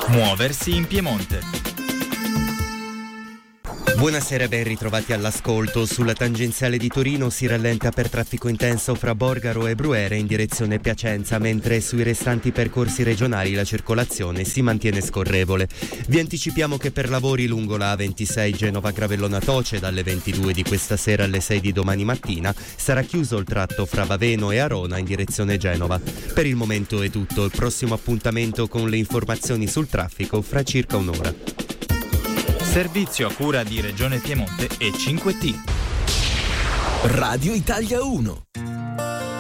Muoversi in Piemonte. Buonasera, ben ritrovati all'ascolto. Sulla tangenziale di Torino si rallenta per traffico intenso fra Borgaro e Bruere in direzione Piacenza, mentre sui restanti percorsi regionali la circolazione si mantiene scorrevole. Vi anticipiamo che per lavori lungo la A26 Genova-Gravellona Toce dalle 22 di questa sera alle 6 di domani mattina sarà chiuso il tratto fra Baveno e Arona in direzione Genova. Per il momento è tutto, il prossimo appuntamento con le informazioni sul traffico fra circa un'ora. Servizio a cura di Regione Piemonte e 5T. Radio Italia 1.